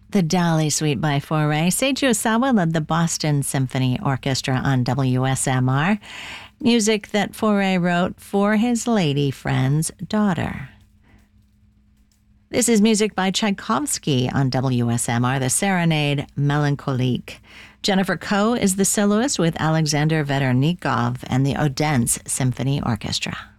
The Dali Suite by Fauré. Seiji Osawa led the Boston Symphony Orchestra on WSMR, music that Fauré wrote for his lady friend's daughter. This is music by Tchaikovsky on WSMR, the Serenade Melancholique. Jennifer Koh is the soloist with Alexander Vedernikov and the Odense Symphony Orchestra.